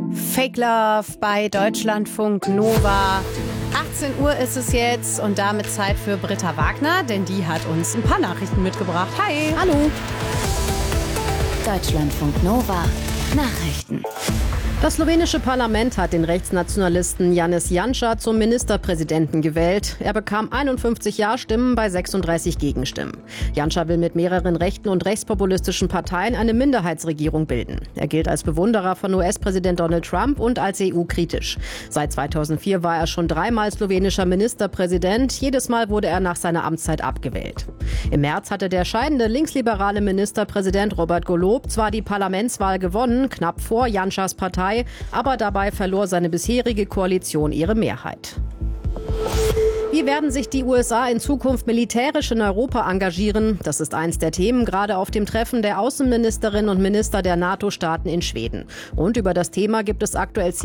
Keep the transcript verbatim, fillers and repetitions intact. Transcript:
Fake Love bei Deutschlandfunk Nova. achtzehn Uhr ist es jetzt und damit Zeit für Britta Wagner, denn die hat uns ein paar Nachrichten mitgebracht. Hi! Hallo! Deutschlandfunk Nova Nachrichten. Das slowenische Parlament hat den Rechtsnationalisten Janez Janša zum Ministerpräsidenten gewählt. Er bekam einundfünfzig Ja-Stimmen bei sechsunddreißig Gegenstimmen. Janša will mit mehreren rechten und rechtspopulistischen Parteien eine Minderheitsregierung bilden. Er gilt als Bewunderer von U S-Präsident Donald Trump und als E U-kritisch. Seit zweitausendvier war er schon dreimal slowenischer Ministerpräsident. Jedes Mal wurde er nach seiner Amtszeit abgewählt. Im März hatte der scheidende linksliberale Ministerpräsident Robert Golob zwar die Parlamentswahl gewonnen, knapp vor Janšas Partei, aber dabei verlor seine bisherige Koalition ihre Mehrheit. Wie werden sich die U S A in Zukunft militärisch in Europa engagieren? Das ist eins der Themen gerade auf dem Treffen der Außenministerinnen und Minister der NATO-Staaten in Schweden. Und über das Thema gibt es aktuell